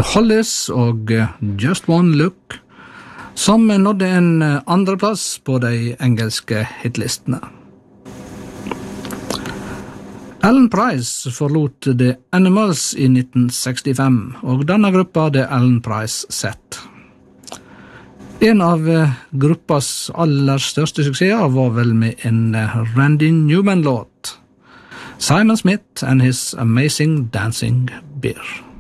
The Hollies og Just One Look, som nådde en andreplass på de engelske hitlistene. Alan Price forlot The Animals i 1965, og denne gruppa The Alan Price Set. En av gruppas aller største suksesser var vel med en Randy Newman-låt, Simon Smith and His Amazing Dancing Bear.